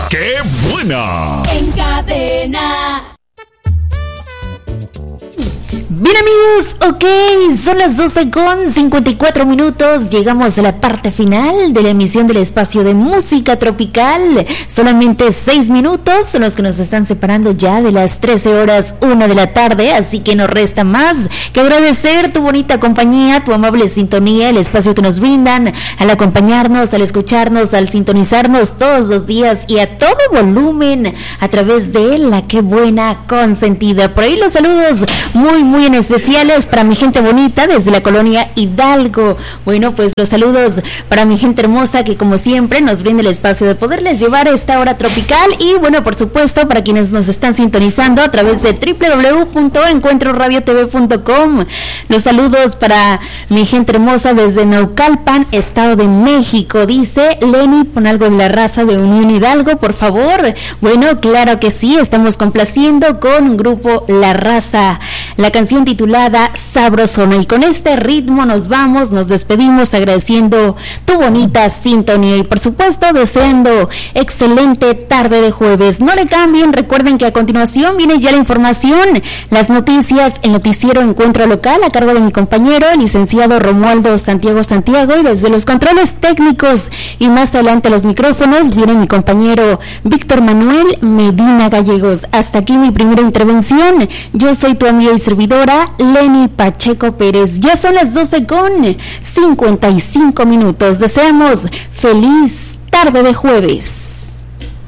¡Qué buena! En Cadena. Bien amigos, ok, son las 12:54, llegamos a la parte final de la emisión del espacio de música tropical, solamente 6 minutos son los que nos están separando ya de las 13:01 de la tarde, así que nos resta más que agradecer tu bonita compañía, tu amable sintonía, el espacio que nos brindan, al acompañarnos, al escucharnos, al sintonizarnos todos los días y a todo volumen a través de la Qué Buena Consentida. Por ahí los saludos muy en especiales para mi gente bonita desde la colonia Hidalgo. Bueno, pues los saludos para mi gente hermosa que como siempre nos brinda el espacio de poderles llevar a esta hora tropical y bueno, por supuesto, para quienes nos están sintonizando a través de www.encuentroradiotv.com. Los saludos para mi gente hermosa desde Naucalpan, Estado de México. Dice Lenny, pon algo de la raza de Unión Hidalgo, por favor. Bueno, claro que sí, estamos complaciendo con Grupo La Raza, la canción titulada Sabrosona, y con este ritmo nos vamos, nos despedimos agradeciendo tu bonita sintonía y por supuesto deseando excelente tarde de jueves. No le cambien, recuerden que a continuación viene ya la información, las noticias, el noticiero Encuentro Local a cargo de mi compañero, el licenciado Romualdo Santiago, y desde los controles técnicos y más adelante los micrófonos viene mi compañero Víctor Manuel Medina Gallegos. Hasta aquí mi primera intervención, yo soy tu amiga y servidora Lenny Pacheco Pérez. Ya son las 12:55. Deseamos feliz tarde de jueves.